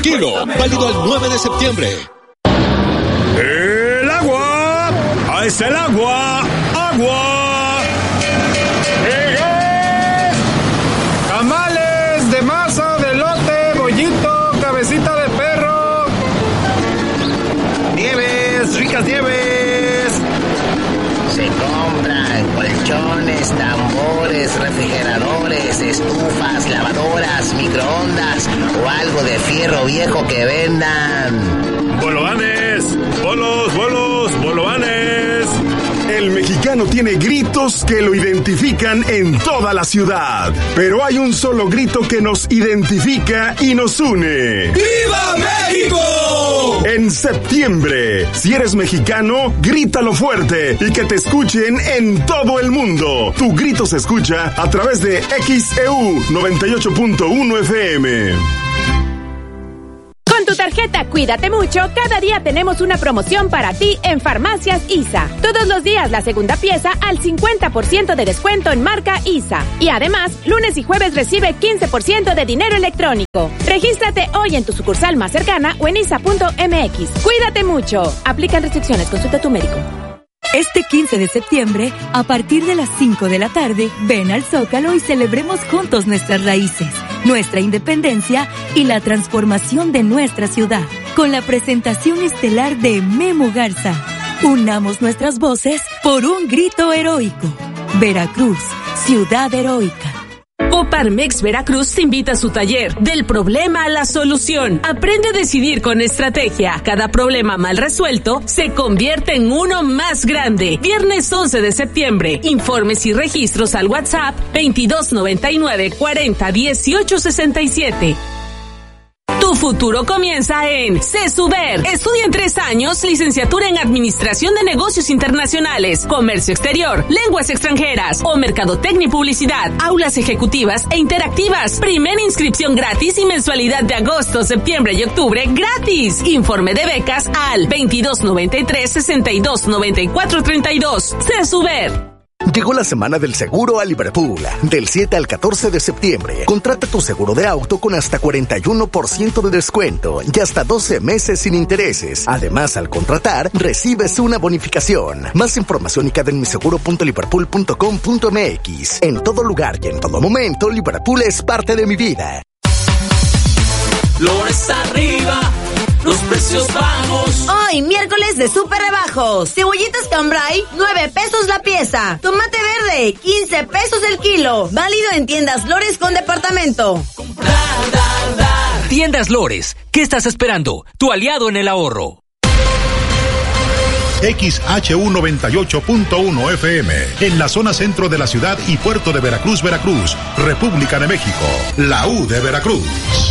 Kilo, válido el 9 de septiembre. ¡El agua! ¡Ah, es el agua! ¡Agua! Tamales de masa, de elote, bollito, cabecita de perro. Nieves, ricas nieves. Se compran colchones, tambores, refrigeradores, estufas, lavadoras, microondas o algo de fierro viejo que vendan. ¡Bolovanes! ¡Bolos, bolovanes! El mexicano tiene gritos que lo identifican en toda la ciudad, pero hay un solo grito que nos identifica y nos une. ¡Viva México! En septiembre, si eres mexicano, grítalo fuerte y que te escuchen en todo el mundo. Tu grito se escucha a través de XEU 98.1 FM. Con tu tarjeta Cuídate Mucho, cada día tenemos una promoción para ti en Farmacias ISA. Todos los días la segunda pieza al 50% de descuento en marca ISA. Y además, lunes y jueves recibe 15% de dinero electrónico. Regístrate hoy en tu sucursal más cercana o en isa.mx. Cuídate mucho. Aplican restricciones. Consulta a tu médico. Este 15 de septiembre, a partir de las 5 de la tarde, ven al Zócalo y celebremos juntos nuestras raíces, nuestra independencia y la transformación de nuestra ciudad, con la presentación estelar de Memo Garza. Unamos nuestras voces por un grito heroico. Veracruz, ciudad heroica. Coparmex Veracruz te invita a su taller Del problema a la solución. Aprende a decidir con estrategia. Cada problema mal resuelto se convierte en uno más grande. Viernes 11 de septiembre. Informes y registros al WhatsApp 2299 40 18 67. Tu futuro comienza en CESUBER. Estudia en 3 años, licenciatura en Administración de Negocios Internacionales, Comercio Exterior, Lenguas Extranjeras o Mercadotecnia y Publicidad. Aulas ejecutivas e interactivas. Primera inscripción gratis y mensualidad de agosto, septiembre y octubre gratis. Informe de becas al 2293 62 94 32. CESUBER. Llegó la semana del seguro a Liverpool. Del 7 al 14 de septiembre, contrata tu seguro de auto con hasta 41% de descuento y hasta 12 meses sin intereses. Además, al contratar, recibes una bonificación. Más información y en miseguro.liverpool.com.mx. En todo lugar y en todo momento, Liverpool es parte de mi vida. Flores arriba, los precios bajos. Hoy, miércoles de súper rebajos. Cebollitas Cambray, 9 pesos la pieza. Tomate verde, 15 pesos el kilo. Válido en tiendas Lores con departamento. Tiendas Lores, ¿qué estás esperando? Tu aliado en el ahorro. XHU 98.1 FM, en la zona centro de la ciudad y puerto de Veracruz, Veracruz, República de México, la U de Veracruz.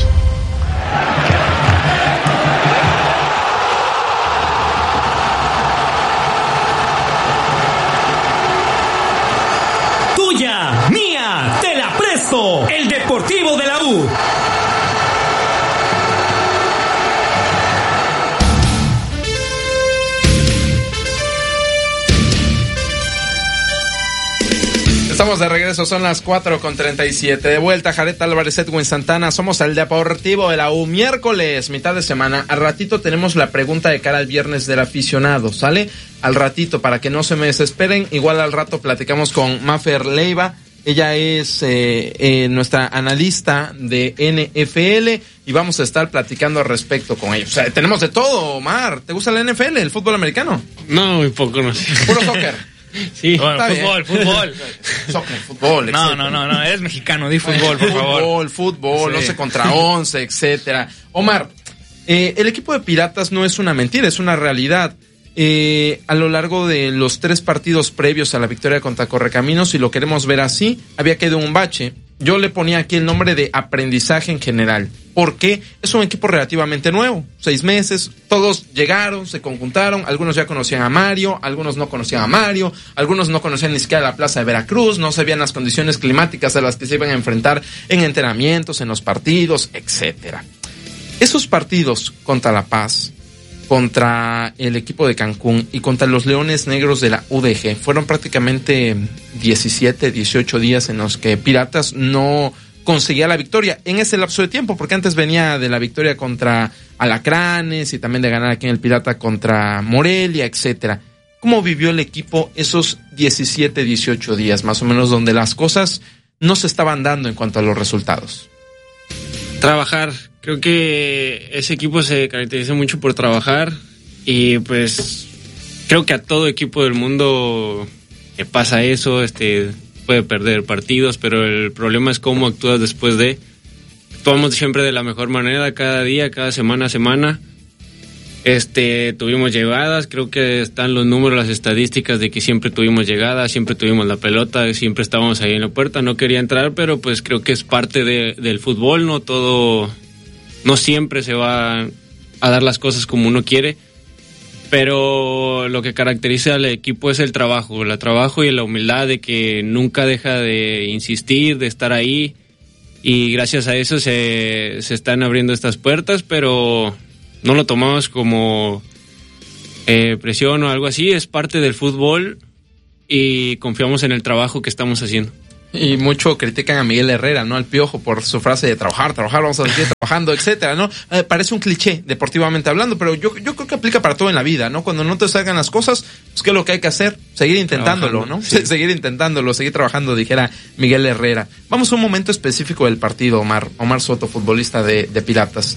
Tuya, mía, te la presto. El Deportivo de la U. Estamos de regreso, son las 4:37. De vuelta, Jared Álvarez, Edwin Santana. Somos el Deportivo de la U. Miércoles, mitad de semana. Al ratito tenemos la pregunta de cara al viernes del aficionado, ¿sale? Al ratito, para que no se me desesperen. Igual al rato platicamos con Mafer Leiva. Ella es nuestra analista de NFL y vamos a estar platicando al respecto con ella. O sea, tenemos de todo, Omar. ¿Te gusta la NFL, el fútbol americano? No, muy poco, no sé. Puro soccer. Sí, bueno, fútbol. Soccer, fútbol, etcétera. No, eres mexicano, di fútbol, por favor. Fútbol, sí. 11 contra 11, etcétera. Omar, el equipo de Piratas no es una mentira, es una realidad. A lo largo de los 3 partidos previos a la victoria contra Correcaminos, si lo queremos ver así, había quedado un bache. Yo le ponía aquí el nombre de aprendizaje en general, porque es un equipo relativamente nuevo, 6 meses, todos llegaron, se conjuntaron, algunos ya conocían a Mario, algunos no conocían a Mario, algunos no conocían ni siquiera la plaza de Veracruz, no sabían las condiciones climáticas a las que se iban a enfrentar en entrenamientos, en los partidos, etcétera. Esos partidos contra La Paz, contra el equipo de Cancún y contra los Leones Negros de la UDG. Fueron prácticamente 17, 18 días en los que Piratas no conseguía la victoria en ese lapso de tiempo, porque antes venía de la victoria contra Alacranes y también de ganar aquí en el Pirata contra Morelia, etcétera. ¿Cómo vivió el equipo esos 17, 18 días más o menos donde las cosas no se estaban dando en cuanto a los resultados? Trabajar. Creo que ese equipo se caracteriza mucho por trabajar y pues creo que a todo equipo del mundo que pasa eso, puede perder partidos, pero el problema es cómo actúas después de. Actuamos siempre de la mejor manera, cada día, cada semana a semana. Tuvimos llegadas, creo que están los números, las estadísticas de que siempre tuvimos llegadas, siempre tuvimos la pelota, siempre estábamos ahí en la puerta. No quería entrar, pero pues creo que es parte del fútbol, no siempre se va a dar las cosas como uno quiere. Pero lo que caracteriza al equipo es el trabajo y la humildad de que nunca deja de insistir, de estar ahí. Y gracias a eso se están abriendo estas puertas, pero no lo tomamos como presión o algo así. Es parte del fútbol y confiamos en el trabajo que estamos haciendo. Y mucho critican a Miguel Herrera, ¿no? Al Piojo por su frase de trabajar, vamos a seguir trabajando, etcétera, ¿no? Parece un cliché, deportivamente hablando, pero yo creo que aplica para todo en la vida, ¿no? Cuando no te salgan las cosas, pues ¿qué es lo que hay que hacer? Seguir intentándolo, ¿no? Sí. Seguir intentándolo, seguir trabajando, dijera Miguel Herrera. Vamos a un momento específico del partido, Omar Soto, futbolista de Piratas.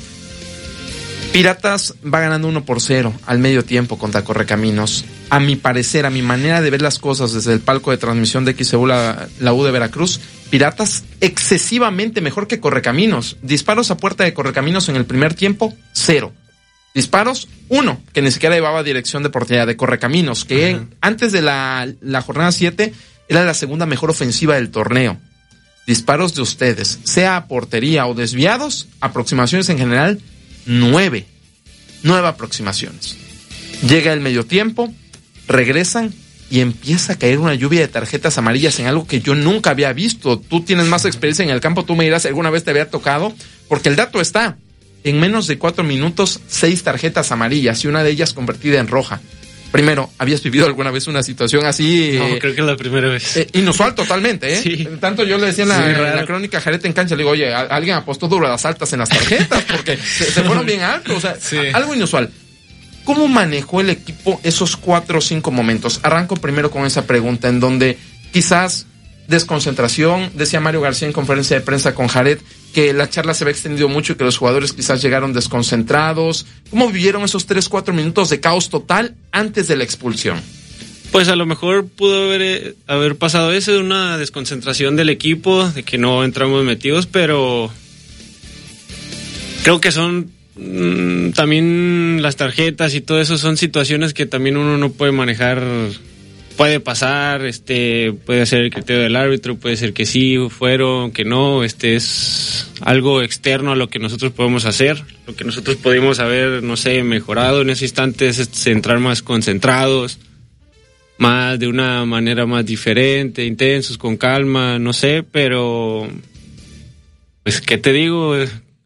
Piratas va ganando 1-0 al medio tiempo contra Correcaminos. A mi parecer, a mi manera de ver las cosas desde el palco de transmisión de XEU, la U de Veracruz, Piratas excesivamente mejor que Correcaminos. Disparos a puerta de Correcaminos en el primer tiempo, 0. Disparos, 1, que ni siquiera llevaba dirección de portería de Correcaminos, que antes de la jornada 7 era la segunda mejor ofensiva del torneo. Disparos de ustedes, sea a portería o desviados, aproximaciones en general, 9 aproximaciones. Llega el medio tiempo, regresan y empieza a caer una lluvia de tarjetas amarillas en algo que yo nunca había visto. Tú tienes más experiencia en el campo, tú me dirás si alguna vez te había tocado, porque el dato está, en menos de 4 minutos, 6 tarjetas amarillas y una de ellas convertida en roja. Primero, ¿habías vivido alguna vez una situación así? No, creo que es la primera vez. Inusual totalmente, ¿eh? Sí. Tanto yo le decía en la crónica Jareta en cancha, le digo, oye, alguien apostó duro a las altas en las tarjetas porque se fueron bien altos, o sea, sí. Algo inusual. ¿Cómo manejó el equipo esos 4 o 5 momentos? Arranco primero con esa pregunta en donde quizás desconcentración, decía Mario García en conferencia de prensa con Jared, que la charla se había extendido mucho y que los jugadores quizás llegaron desconcentrados. ¿Cómo vivieron esos 3-4 minutos de caos total antes de la expulsión? Pues a lo mejor pudo haber pasado eso, una desconcentración del equipo, de que no entramos metidos, pero creo que son también las tarjetas y todo eso son situaciones que también uno no puede manejar. Puede pasar, puede ser el criterio del árbitro, puede ser que sí fueron, que no, es algo externo a lo que nosotros podemos hacer, lo que nosotros podemos haber, no sé, mejorado en ese instante es entrar más concentrados, más de una manera más diferente, intensos, con calma, no sé, pero pues qué te digo,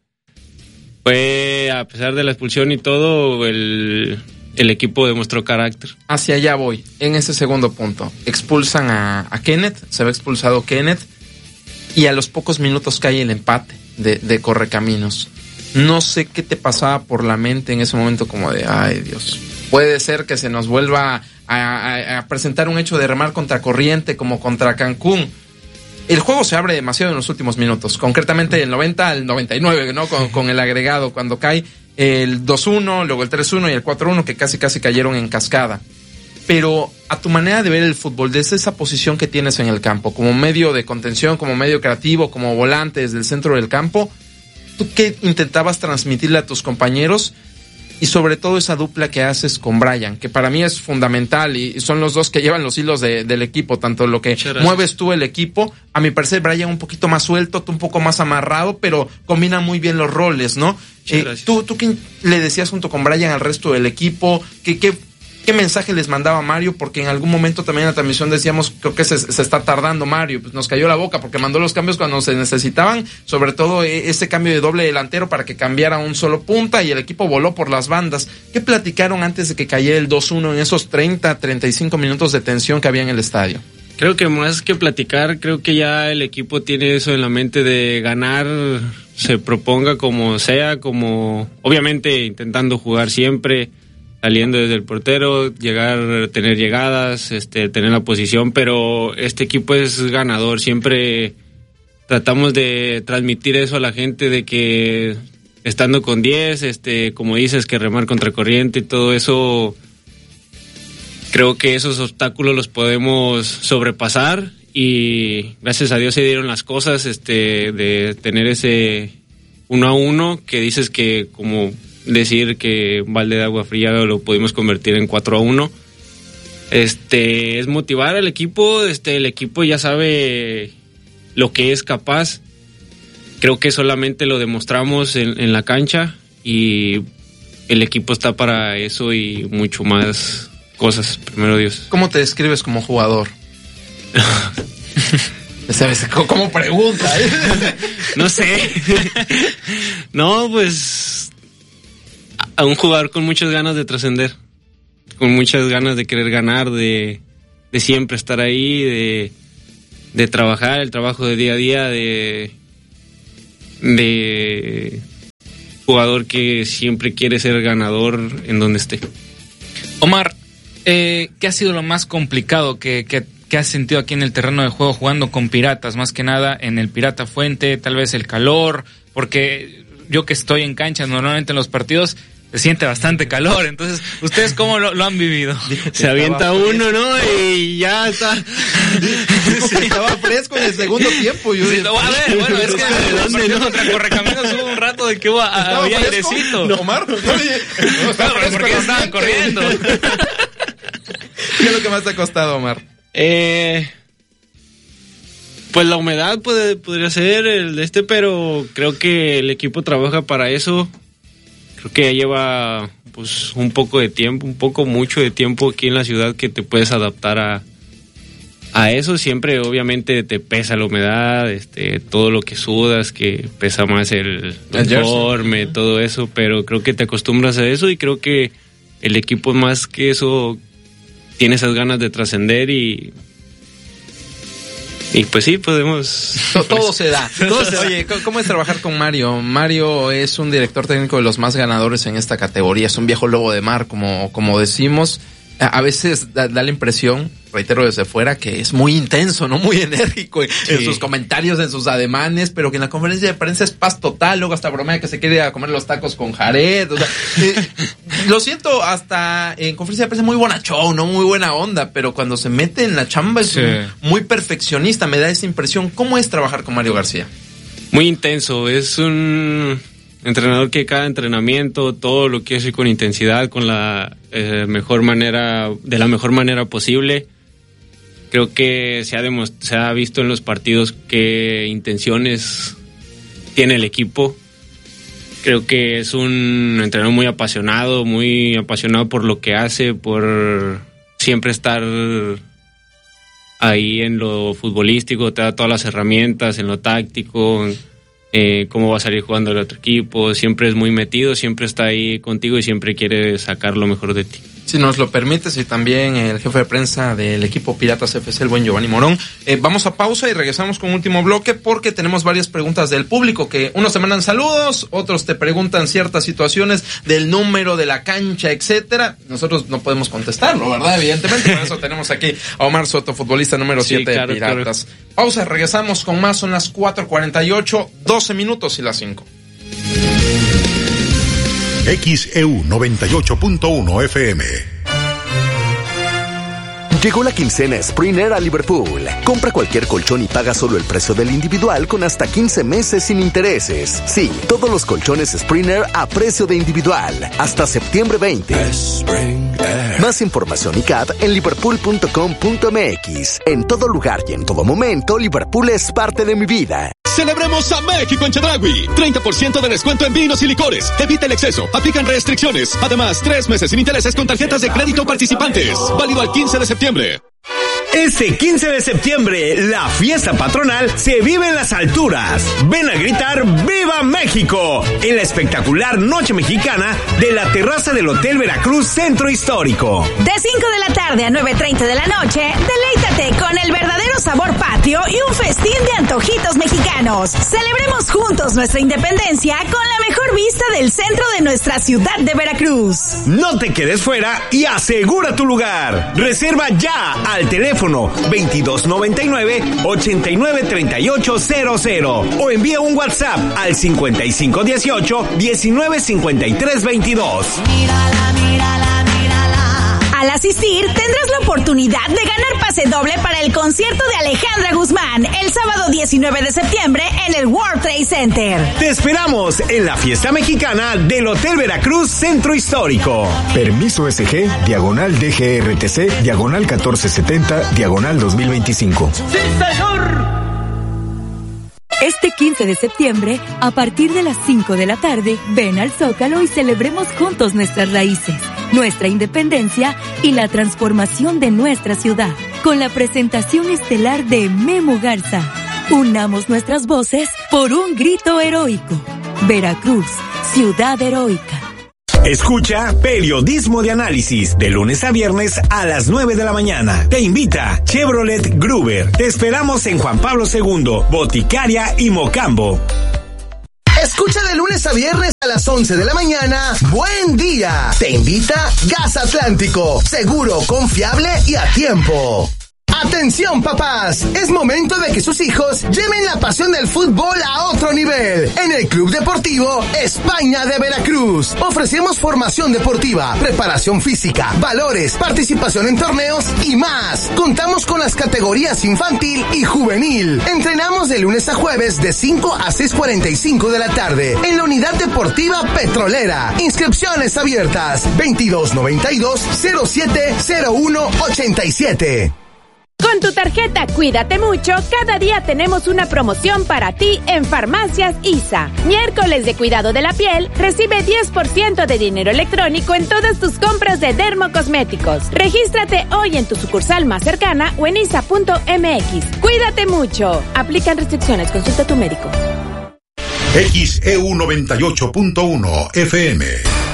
fue a pesar de la expulsión y todo, el equipo demostró carácter. Hacia allá voy, en ese segundo punto. Expulsan a Kenneth, se ve expulsado Kenneth, y a los pocos minutos cae el empate de Correcaminos. No sé qué te pasaba por la mente en ese momento, como de, ay Dios, puede ser que se nos vuelva a presentar un hecho de remar contra corriente como contra Cancún. El juego se abre demasiado en los últimos minutos, concretamente del 90 al 99, ¿no? Con el agregado, cuando cae el 2-1, luego el 3-1 y el 4-1, que casi cayeron en cascada. Pero a tu manera de ver el fútbol, desde esa posición que tienes en el campo, como medio de contención, como medio creativo, como volante desde el centro del campo, ¿tú qué intentabas transmitirle a tus compañeros? Y sobre todo esa dupla que haces con Brian, que para mí es fundamental y son los dos que llevan los hilos del equipo, tanto lo que mueves tú el equipo. A mi parecer Brian un poquito más suelto, tú un poco más amarrado, pero combina muy bien los roles, ¿no? ¿Tú qué le decías junto con Brian al resto del equipo? ¿Qué mensaje les mandaba Mario? Porque en algún momento también en la transmisión decíamos, creo que se está tardando Mario, pues nos cayó la boca porque mandó los cambios cuando se necesitaban, sobre todo ese cambio de doble delantero para que cambiara un solo punta y el equipo voló por las bandas. ¿Qué platicaron antes de que cayera el 2-1 en esos 30-35 minutos de tensión que había en el estadio? Creo que más que platicar, creo que ya el equipo tiene eso en la mente de ganar, se proponga como sea, como obviamente intentando jugar siempre, saliendo desde el portero, tener llegadas, tener la posición, pero este equipo es ganador, siempre tratamos de transmitir eso a la gente de que estando con 10, como dices, que remar contra corriente y todo eso. Creo que esos obstáculos los podemos sobrepasar y gracias a Dios se dieron las cosas de tener ese 1-1 que dices que como decir que un balde de agua fría lo pudimos convertir en 4-1. Es motivar al equipo, el equipo ya sabe lo que es capaz. Creo que solamente lo demostramos en la cancha y el equipo está para eso y mucho más cosas, primero Dios. ¿Cómo te describes como jugador? ¿Sabes? ¿Cómo pregunta? No sé. No, pues a un jugador con muchas ganas de trascender, con muchas ganas de querer ganar, de siempre estar ahí, de trabajar, el trabajo de día a día, de jugador que siempre quiere ser ganador en donde esté. Omar, ¿qué ha sido lo más complicado que has sentido aquí en el terreno de juego jugando con Piratas? Más que nada en el Pirata Fuente, tal vez el calor, porque yo que estoy en cancha normalmente en los partidos se siente bastante calor, entonces, ¿ustedes cómo lo han vivido? Se avienta uno, ¿no? Y ya está. Sí, estaba fresco en el segundo tiempo. Yo sí, a ver, bueno, es que el partido contra Correcaminos hubo un rato de que había airecito. No, Omar, no, porque ya estaban corriendo. ¿Qué es lo que más te ha costado, Omar? Pues la humedad podría ser pero creo que el equipo trabaja para eso. Creo que ya lleva pues un poco mucho de tiempo aquí en la ciudad que te puedes adaptar a eso. Siempre obviamente te pesa la humedad, todo lo que sudas, que pesa más el uniforme, todo eso, pero creo que te acostumbras a eso y creo que el equipo más que eso tiene esas ganas de trascender y pues sí, podemos... Todo se da. Oye, ¿cómo es trabajar con Mario? Mario es un director técnico de los más ganadores en esta categoría. Es un viejo lobo de mar, como decimos. A veces da la impresión, reitero desde fuera, que es muy intenso, ¿no? Muy enérgico en sus comentarios, en sus ademanes, pero que en la conferencia de prensa es paz total. Luego hasta bromea que se quiere ir a comer los tacos con Jared. O sea, lo siento, hasta en conferencia de prensa muy bonachón, ¿no? Muy buena onda, pero cuando se mete en la chamba es muy perfeccionista, me da esa impresión. ¿Cómo es trabajar con Mario García? Muy intenso, es un entrenador que cada entrenamiento todo lo quiere hacer con intensidad, con la mejor manera, de la mejor manera posible. Creo que se ha visto en los partidos qué intenciones tiene el equipo. Creo que es un entrenador muy apasionado por lo que hace, por siempre estar ahí en lo futbolístico, te da todas las herramientas, en lo táctico, cómo va a salir jugando el otro equipo, siempre es muy metido, siempre está ahí contigo y siempre quiere sacar lo mejor de ti. Si nos lo permites, y también el jefe de prensa del equipo Piratas FC, el buen Giovanni Morón. Vamos a pausa y regresamos con un último bloque porque tenemos varias preguntas del público, que unos te mandan saludos, otros te preguntan ciertas situaciones del número de la cancha, etcétera. Nosotros no podemos contestarlo, ¿verdad? Evidentemente, por eso tenemos aquí a Omar Soto, futbolista número 7 de Piratas. Claro. Pausa, regresamos con más, son las 4:48, 12 minutos y las 5. XEU 98.1 FM. Llegó la quincena Springer a Liverpool. Compra cualquier colchón y paga solo el precio del individual con hasta 15 meses sin intereses. Sí, todos los colchones Springer a precio de individual. Hasta septiembre 20. Más información y CAD en liverpool.com.mx. En todo lugar y en todo momento, Liverpool es parte de mi vida. Celebremos a México en Chedraui. 30% de descuento en vinos y licores. Evita el exceso. Aplican restricciones. Además, 3 meses sin intereses con tarjetas de crédito participantes. Válido al 15 de septiembre. Este 15 de septiembre, la fiesta patronal se vive en las alturas. Ven a gritar ¡Viva México! En la espectacular Noche Mexicana de la terraza del Hotel Veracruz Centro Histórico. De 5 de la tarde a 9:30 de la noche, deleítate con el verdadero sabor patrio y un festín de antojitos mexicanos. Celebremos juntos nuestra independencia con la mejor vista del centro de nuestra ciudad de Veracruz. No te quedes fuera y asegura tu lugar. Reserva ya al teléfono 2299-893800 o envía un WhatsApp al 5518-195322. Al asistir, tendrás la oportunidad de ganar pase doble para el concierto de Alejandra Guzmán el sábado 19 de septiembre en el World Trade Center. Te esperamos en la fiesta mexicana del Hotel Veracruz Centro Histórico. Permiso SG, diagonal DGRTC, diagonal 1470, diagonal 2025. ¡Sí, señor! Este 15 de septiembre, a partir de las 5 de la tarde, ven al Zócalo y celebremos juntos nuestras raíces, nuestra independencia y la transformación de nuestra ciudad, con la presentación estelar de Memo Garza. Unamos nuestras voces por un grito heroico. Veracruz, ciudad heroica. Escucha Periodismo de Análisis de lunes a viernes a las 9 de la mañana. Te invita Chevrolet Gruber. Te esperamos en Juan Pablo II, Boticaria y Mocambo. Escucha de lunes a viernes a las 11 de la mañana. Buen día. Te invita Gas Atlántico. Seguro, confiable y a tiempo. Atención papás, es momento de que sus hijos lleven la pasión del fútbol a otro nivel. En el Club Deportivo España de Veracruz ofrecemos formación deportiva, preparación física, valores, participación en torneos y más. Contamos con las categorías infantil y juvenil. Entrenamos de lunes a jueves de 5 a 6:45 de la tarde en la Unidad Deportiva Petrolera. Inscripciones abiertas 2292-070187. Con tu tarjeta Cuídate Mucho, cada día tenemos una promoción para ti en Farmacias ISA. Miércoles de cuidado de la piel, recibe 10% de dinero electrónico en todas tus compras de dermocosméticos. Regístrate hoy en tu sucursal más cercana o en isa.mx. Cuídate mucho. Aplican restricciones. Consulta a tu médico. XEU 98.1 FM.